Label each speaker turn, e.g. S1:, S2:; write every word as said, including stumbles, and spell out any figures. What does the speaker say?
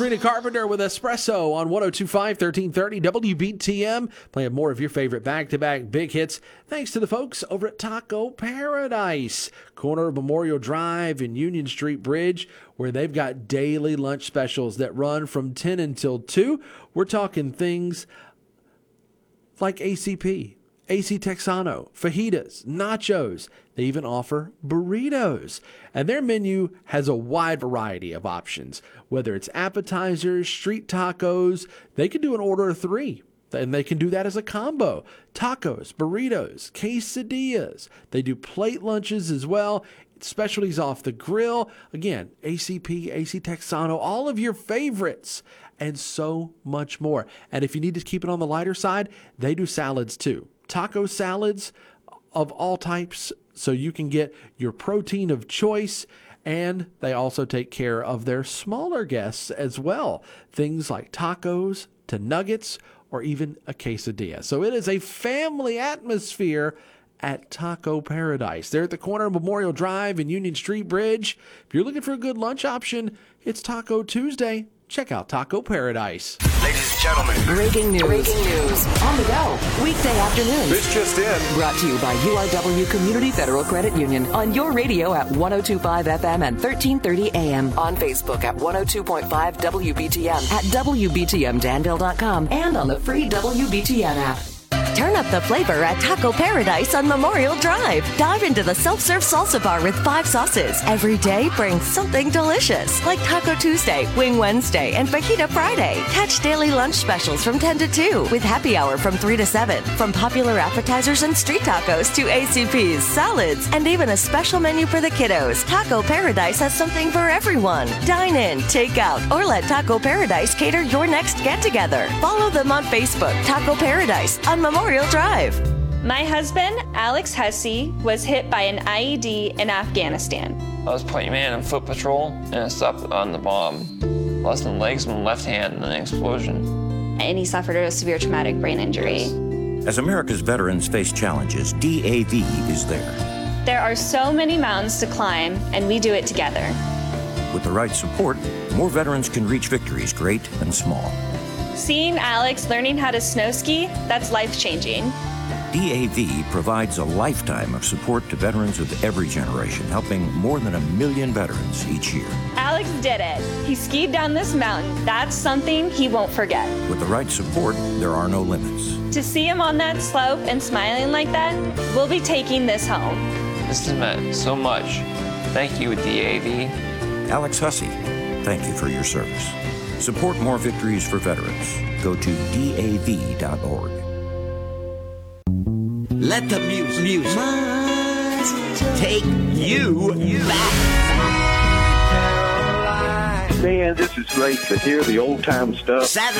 S1: Sabrina Carpenter with Espresso on one oh two point five, thirteen thirty W B T M. Playing more of your favorite back-to-back big hits thanks to the folks over at Taco Paradise, corner of Memorial Drive and Union Street Bridge, where they've got daily lunch specials that run from ten until two. We're talking things like A C P, A C Texano, fajitas, nachos. They even offer burritos. And their menu has a wide variety of options. Whether it's appetizers, street tacos, they can do an order of three. And they can do that as a combo. Tacos, burritos, quesadillas. They do plate lunches as well. Specialties off the grill. Again, A C P, A C Texano, all of your favorites. And so much more. And if you need to keep it on the lighter side, they do salads too. Taco salads of all types, so you can get your protein of choice. And they also take care of their smaller guests as well. Things like tacos to nuggets or even a quesadilla. So it is a family atmosphere at Taco Paradise. They're at the corner of Memorial Drive and Union Street Bridge. If you're looking for a good lunch option, it's Taco Tuesday. Check out Taco Paradise.
S2: Ladies and gentlemen.
S3: Breaking news. Breaking news. On the go. Weekday afternoons.
S2: This just in.
S3: Brought to you by U R W Community Federal Credit Union. On your radio at one oh two point five F M and thirteen thirty A M. On Facebook at one oh two point five W B T M. At W B T M Danville dot com. And on the free W B T M app. Turn up the flavor at Taco Paradise on Memorial Drive. Dive into the self-serve salsa bar with five sauces. Every day brings something delicious, like Taco Tuesday, Wing Wednesday, and Fajita Friday. Catch daily lunch specials from ten to two, with happy hour from three to seven. From popular appetizers and street tacos to A C Ps, salads, and even a special menu for the kiddos. Taco Paradise has something for everyone. Dine in, take out, or let Taco Paradise cater your next get-together. Follow them on Facebook, Taco Paradise, on Memorial Drive.
S4: My husband, Alex Hussey, was hit by an I E D in Afghanistan.
S5: I was playing man in foot patrol, and I stopped on the bomb. Lost my legs and my left hand in an explosion.
S4: And he suffered a severe traumatic brain injury.
S6: As America's veterans face challenges, D A V is there.
S4: There are so many mountains to climb, and we do it together.
S6: With the right support, more veterans can reach victories great and small.
S4: Seeing Alex learning how to snow ski, that's life-changing.
S6: D A V provides a lifetime of support to veterans of every generation, helping more than a million veterans each year.
S4: Alex did it. He skied down this mountain. That's something he won't forget.
S6: With the right support, there are no limits.
S4: To see him on that slope and smiling like that, we'll be taking this home.
S5: This has meant so much. Thank you, D A V.
S6: Alex Hussey, thank you for your service. Support more victories for veterans. Go to D A V dot org.
S7: Let the music, music take you back.
S8: Man, this is great to hear the old time stuff.
S7: Saturday